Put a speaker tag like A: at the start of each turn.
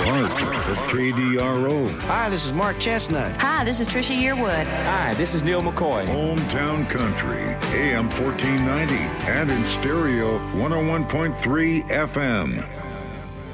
A: Art of KDRO.
B: Hi, this is Mark Chestnut.
C: Hi, this is Trisha Yearwood.
D: Hi, this is Neil McCoy.
A: Hometown Country, AM 1490, and in stereo 101.3 FM.